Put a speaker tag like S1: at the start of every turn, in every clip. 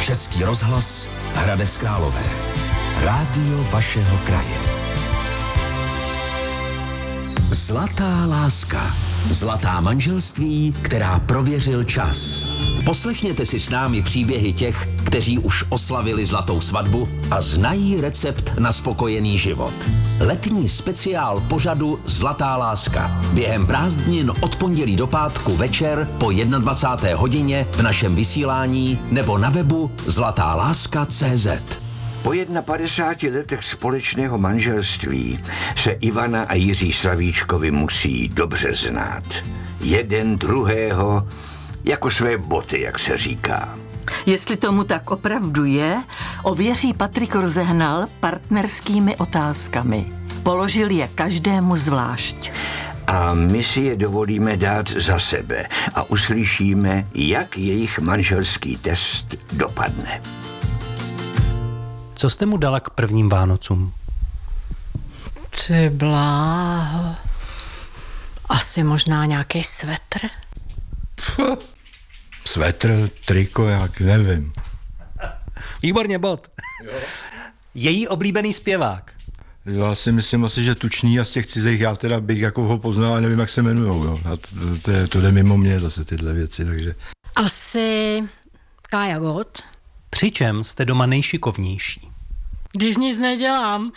S1: Český rozhlas Hradec Králové. Rádio vašeho kraje. Zlatá láska. Zlatá manželství, která prověřil čas. Poslechněte si s námi příběhy těch, kteří už oslavili zlatou svatbu a znají recept na spokojený život. Letní speciál pořadu Zlatá láska. Během prázdnin od pondělí do pátku večer po 21. hodině v našem vysílání nebo na webu zlatáláska.cz.
S2: Po 51 letech společného manželství se Ivana a Jiří Slavíčkovi musí dobře znát. Jeden druhého jako své boty, jak se říká.
S3: Jestli tomu tak opravdu je, ověří Patrik Rozehnal partnerskými otázkami. Položil je každému zvlášť.
S2: A my si je dovolíme dát za sebe a uslyšíme, jak jejich manželský test dopadne.
S4: Co jste mu dala k prvním Vánocům?
S5: Ty bláho. Asi možná nějaký svetr?
S6: Svetr, triko, jak nevím.
S4: Výborně, bod. Její oblíbený zpěvák.
S6: Já si myslím asi, že Tučný a z těch cizích já teda bych jako ho poznal a nevím, jak se jmenujou. Jo. A to jde mimo mě zase tyhle věci, takže...
S5: Asi Kája Gott.
S4: Přičem jste doma nejšikovnější?
S5: Když nic nedělám.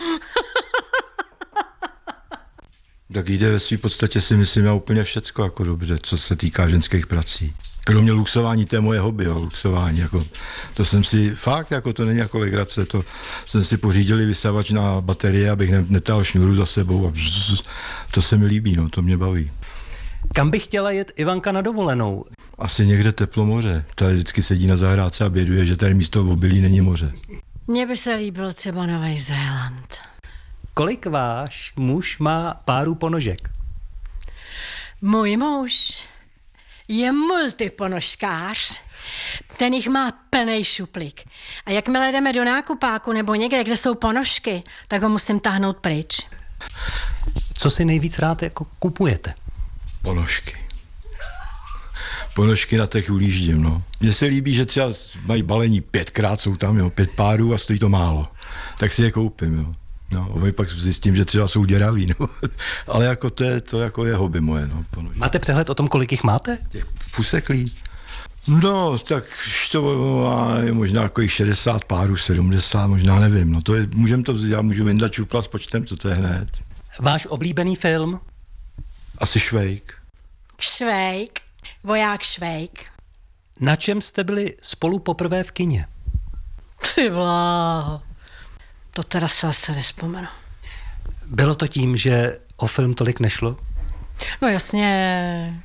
S6: Tak jde ve své podstatě si myslím já úplně všecko jako dobře, co se týká ženských prací. Kromě luxování, to je moje hobby, jo, luxování, jako, to jsem si, fakt, jako to není jako legrace, to jsem si pořídili vysavač na baterie, abych netáhl šňůru za sebou a to se mi líbí, no, to mě baví.
S4: Kam by chtěla jet Ivanka na dovolenou?
S6: Asi někde teplo moře, tady vždycky sedí na zahrádce a běduje, že tady místo v obilí není moře.
S5: Mně by se líbil třeba Nový Zéland.
S4: Kolik váš muž má párů ponožek?
S5: Můj muž je multiponožkář. Ten jich má plnej šuplík. A jakmile jdeme do nákupáku nebo někde, kde jsou ponožky, tak ho musím tahnout pryč.
S4: Co si nejvíc rád jako kupujete?
S6: Ponožky. Ponožky na těch ulíždím, no. Mně se líbí, že třeba mají balení 5krát, jsou tam, jo, 5 párů a stojí to málo. Tak si je koupím, jo. No, a pak zjistím, že třeba jsou děraví, no. Ale jako to jako je hobby moje, no. Ponožky.
S4: Máte přehled o tom, kolik jich máte?
S6: Těch fuseklí? No, tak to je možná jako 60 párů, 70, možná nevím, no. To je, můžem to vzít, já můžu vyndat čupla s počtem, to je hned.
S4: Váš oblíbený film?
S6: Asi Švejk.
S5: Švejk, voják Švejk.
S4: Na čem jste byli spolu poprvé v kině?
S5: Ty bláho. To teda se asi nespomenu.
S4: Bylo to tím, že o film tolik nešlo?
S5: No jasně.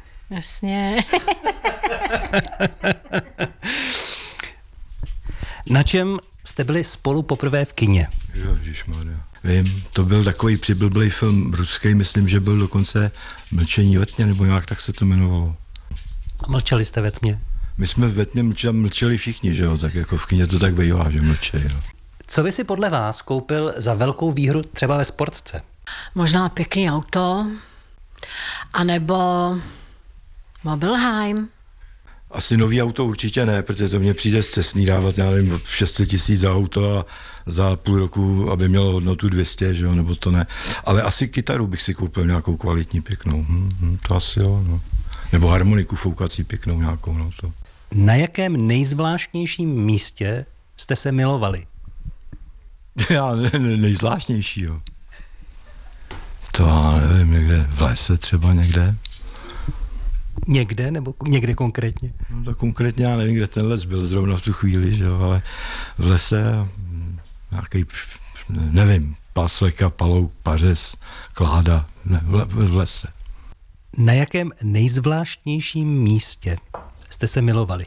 S4: Na čem jste byli spolu poprvé v kině?
S6: Ježišmarja. Vím, to byl takový přiblblej film ruský, myslím, že byl dokonce Mlčení ve tmě, nebo nějak tak se to jmenovalo.
S4: A mlčeli jste ve tmě?
S6: My jsme ve tmě mlčeli všichni, že jo, tak jako v kině to tak bývá, že mlčejí, no.
S4: Co by si podle vás koupil za velkou výhru třeba ve sportce?
S5: Možná pěkný auto, anebo Mobilheim.
S6: Asi nový auto určitě ne, protože to mně přijde zcestný dávat, já nevím, 600 000 za auto a za půl roku, aby mělo hodnotu 200, že jo, nebo to ne. Ale asi kytaru bych si koupil nějakou kvalitní pěknou, to asi jo, no. Nebo harmoniku foukací pěknou nějakou, no to.
S4: Na jakém nejzvláštnějším místě jste se milovali?
S6: Já nejzvláštnější, jo. To já nevím, někde v lese třeba někde.
S4: Někde nebo někde konkrétně?
S6: No to konkrétně já nevím, kde ten les byl zrovna v tu chvíli, že jo, ale v lese nějaký, nevím, Pasleka, Palouk, Pařez, Kláda, ne, v lese.
S4: Na jakém nejzvláštnějším místě jste se milovali?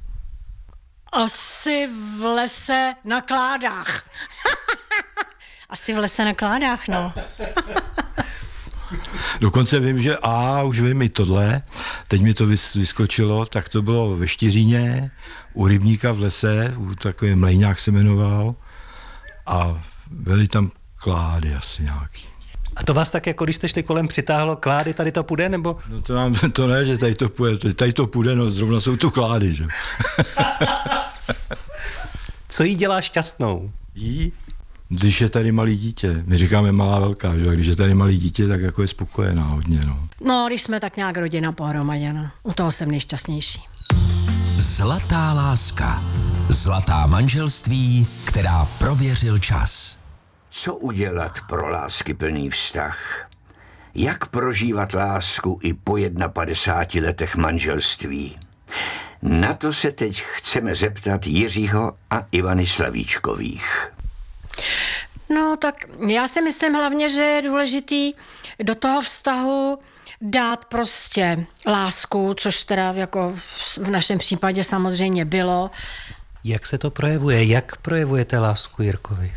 S5: Asi v lese na Kládách. Asi v lese na Kládách, no.
S6: Dokonce vím, že už vím i tohle, teď mi to vyskočilo, tak to bylo ve Štiříně, u rybníka v lese, takový mlejňák se jmenoval a byly tam klády asi nějaký.
S4: A to vás tak jako, když jste šli kolem, přitáhlo klády, tady to půjde, nebo?
S6: No to ne, že tady to půjde, no zrovna jsou tu klády, že?
S4: Co jí dělá šťastnou?
S6: Jí? Když je tady malý dítě, my říkáme malá velká, že? Když je tady malý dítě, tak jako je spokojená hodně, no.
S5: No, když jsme tak nějak rodina pohromadě, no. U toho jsem nejšťastnější.
S1: Zlatá láska. Zlatá manželství, která prověřil čas.
S2: Co udělat pro láskyplný vztah? Jak prožívat lásku i po 51 letech manželství? Na to se teď chceme zeptat Jiřího a Ivany Slavíčkových.
S5: No, tak já si myslím hlavně, že je důležitý do toho vztahu dát prostě lásku, což teda jako v našem případě samozřejmě bylo.
S4: Jak se to projevuje? Jak projevujete lásku Jirkovi?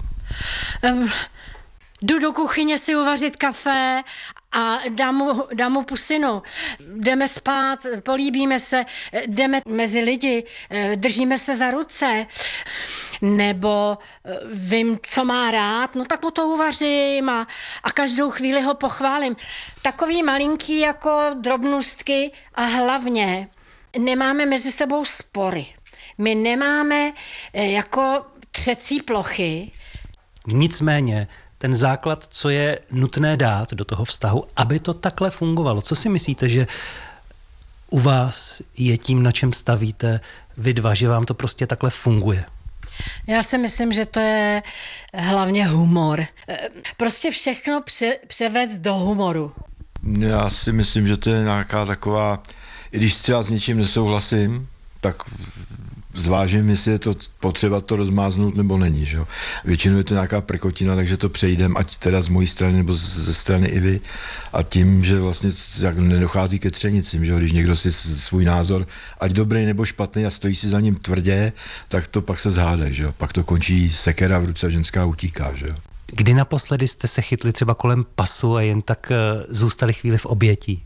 S5: Jdu do kuchyně si uvařit kafe a dám mu pusinu. Jdeme spát, políbíme se, jdeme mezi lidi, držíme se za ruce. Nebo vím, co má rád, no tak mu to uvařím a každou chvíli ho pochválím. Takový malinký jako drobnůstky a hlavně nemáme mezi sebou spory. My nemáme jako třecí plochy.
S4: Nicméně, ten základ, co je nutné dát do toho vztahu, aby to takhle fungovalo. Co si myslíte, že u vás je tím, na čem stavíte vy dva, že vám to prostě takhle funguje?
S5: Já si myslím, že to je hlavně humor. Prostě všechno převést do humoru.
S6: Já si myslím, že to je nějaká taková, i když třeba s něčím nesouhlasím, tak zvážím, jestli je to potřeba to rozmáznout nebo není. Že? Většinou je to nějaká prkotina, takže to přejdem, ať teda z mojí strany nebo ze strany i vy. A tím, že vlastně nedochází ke třenicím, že? Když někdo si svůj názor, ať dobrý nebo špatný a stojí si za ním tvrdě, tak to pak se zháde. Že? Pak to končí sekera v ruce a ženská utíká. Že?
S4: Kdy naposledy jste se chytli třeba kolem pasu a jen tak zůstali chvíli v obětí?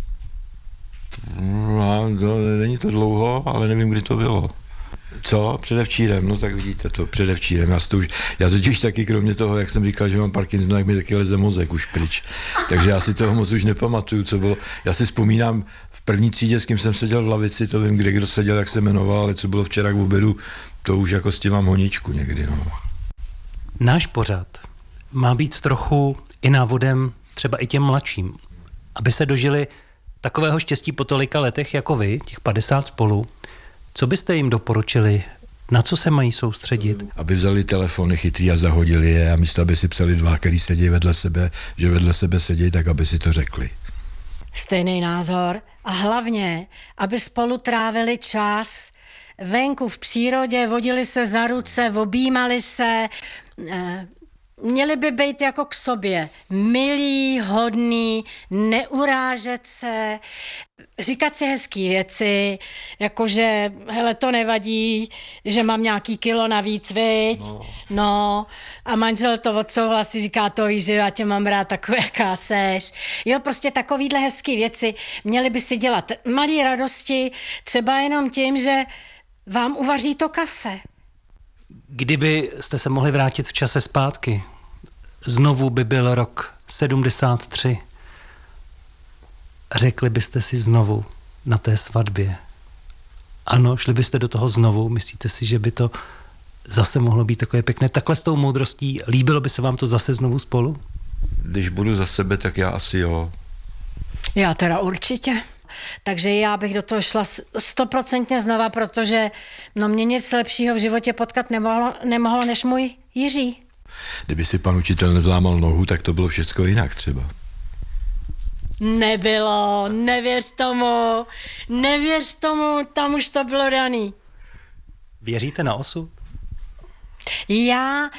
S6: No, není to dlouho, ale nevím, kdy to bylo. Co? Předevčírem, no tak vidíte to, předevčírem. Já totiž taky, kromě toho, jak jsem říkal, že mám Parkinson, jak mi taky leze mozek už pryč. Takže já si toho moc už nepamatuju, co bylo. Já si vzpomínám v první třídě, s kým jsem seděl v lavici, to vím, kde kdo seděl, jak se jmenoval, ale co bylo včera k obědu, to už jako s tím mám honičku někdy. No.
S4: Náš pořad má být trochu i návodem třeba i těm mladším, aby se dožili takového štěstí po tolika letech jako vy, těch 50 spolu. Co byste jim doporučili? Na co se mají soustředit?
S6: Aby vzali telefony chytrý a zahodili je a místo, aby si psali dva, který sedí vedle sebe, že vedle sebe sedí, tak aby si to řekli.
S5: Stejný názor a hlavně, aby spolu trávili čas venku v přírodě, vodili se za ruce, objímali se, měli by být jako k sobě milí, hodný, neurážet se, říkat si hezký věci, jakože hele, to nevadí, že mám nějaký kilo navíc, viď? No. A manžel to odsouhlasí, říká to víš, že já tě mám rád takový, jaká seš. Jo, prostě takovýhle hezký věci měli by si dělat malý radosti, třeba jenom tím, že vám uvaří to kafe.
S4: Kdyby jste se mohli vrátit v čase zpátky, znovu by byl rok 73, řekli byste si znovu na té svatbě. Ano, šli byste do toho znovu, myslíte si, že by to zase mohlo být takové pěkné, takhle s tou moudrostí, líbilo by se vám to zase znovu spolu?
S6: Když budu za sebe, tak já asi jo.
S5: Já teda určitě. Takže já bych do toho šla 100% znova, protože mě nic lepšího v životě potkat nemohlo než můj Jiří.
S6: Kdyby si pan učitel nezlámal nohu, tak to bylo všecko jinak třeba.
S5: Nebylo, nevěř tomu, tam už to bylo daný.
S4: Věříte na osud?
S5: Já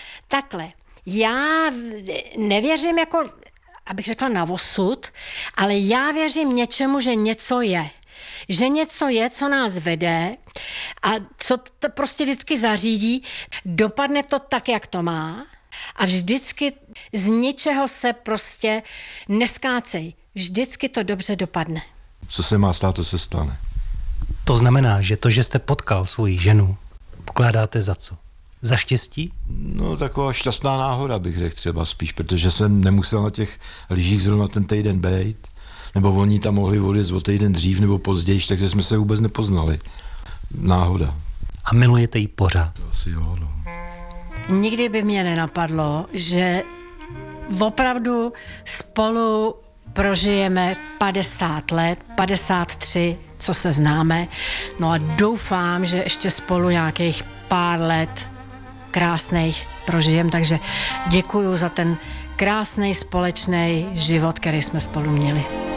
S5: nevěřím jako, abych řekla na osud, ale já věřím něčemu, že něco je. Že něco je, co nás vede a co to prostě vždycky zařídí, dopadne to tak, jak to má a vždycky z ničeho se prostě neskácej. Vždycky to dobře dopadne.
S6: Co se má stát, to se stane.
S4: To znamená, že to, že jste potkal svoji ženu, pokládáte za co? Za štěstí?
S6: No taková šťastná náhoda bych řekl třeba spíš, protože jsem nemusel na těch lyžích zrovna ten týden bejt, nebo oni tam mohli odjet o týden dřív nebo později, takže jsme se vůbec nepoznali. Náhoda.
S4: a milujete ji pořád.
S6: To asi jo, no.
S5: Nikdy by mě nenapadlo, že opravdu spolu prožijeme 50 let, 53, co se známe. No a doufám, že ještě spolu nějakých pár let krásných prožijem, takže děkuju za ten krásný společný život, který jsme spolu měli.